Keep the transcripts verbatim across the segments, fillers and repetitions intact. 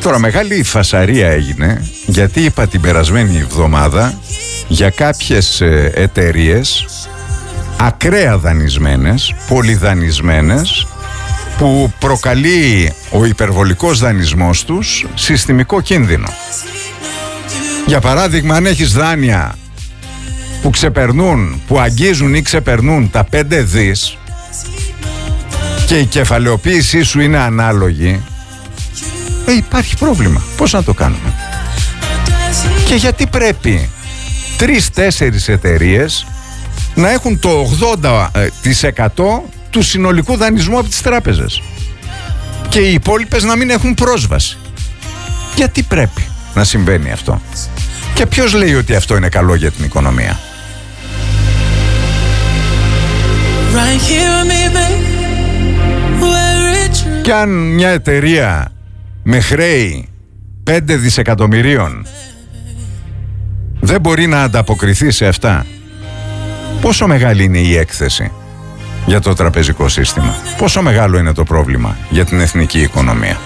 Τώρα μεγάλη φασαρία έγινε, γιατί είπα την περασμένη εβδομάδα για κάποιες εταιρείες ακραία δανεισμένες, πολυδανεισμένες, που προκαλεί ο υπερβολικός δανεισμός τους συστημικό κίνδυνο. Για παράδειγμα, αν έχεις δάνεια που ξεπερνούν, που αγγίζουν ή ξεπερνούν τα πέντε δις και η κεφαλαιοποίησή σου είναι ανάλογη, ε, υπάρχει πρόβλημα. Πώς να το κάνουμε? Και γιατί πρέπει τρεις-τέσσερις εταιρείες να έχουν το ογδόντα τοις εκατό του συνολικού δανεισμού από τις τράπεζες και οι υπόλοιπες να μην έχουν πρόσβαση? Γιατί πρέπει να συμβαίνει αυτό? Και ποιος λέει ότι αυτό είναι καλό για την οικονομία? Και αν μια εταιρεία με χρέη πέντε δισεκατομμυρίων δεν μπορεί να ανταποκριθεί σε αυτά, πόσο μεγάλη είναι η έκθεση για το τραπεζικό σύστημα? Πόσο μεγάλο είναι το πρόβλημα για την εθνική οικονομία?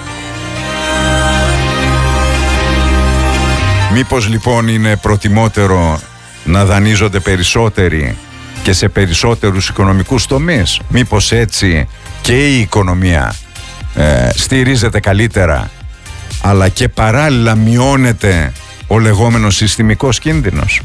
Μήπως λοιπόν είναι προτιμότερο να δανείζονται περισσότεροι και σε περισσότερους οικονομικούς τομείς? Μήπως έτσι και η οικονομία ε, στηρίζεται καλύτερα, αλλά και παράλληλα μειώνεται ο λεγόμενος συστημικός κίνδυνος?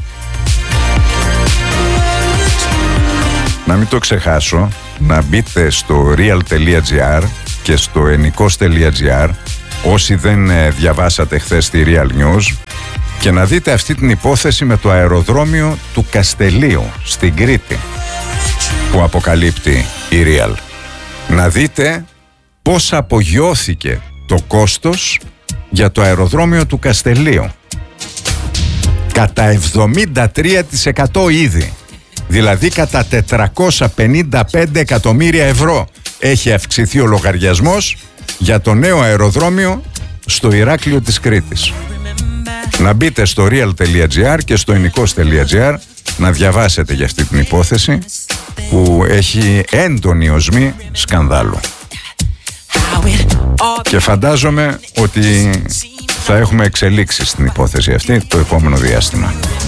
Να μην το ξεχάσω, να μπείτε στο real.gr και στο ennikos.gr όσοι δεν διαβάσατε χθες τη Real News, και να δείτε αυτή την υπόθεση με το αεροδρόμιο του Καστελίου στην Κρήτη που αποκαλύπτει η Real. Να δείτε πώς απογειώθηκε το κόστος για το αεροδρόμιο του Καστελίου κατά εβδομήντα τρία τοις εκατό ήδη. Δηλαδή κατά τετρακόσια πενήντα πέντε εκατομμύρια ευρώ έχει αυξηθεί ο λογαριασμός για το νέο αεροδρόμιο στο Ηράκλειο της Κρήτης. Να μπείτε στο real.gr και στο ennikos.gr να διαβάσετε για αυτή την υπόθεση που έχει έντονη οσμή σκανδάλου. Και φαντάζομαι ότι θα έχουμε εξελίξεις στην υπόθεση αυτή το επόμενο διάστημα.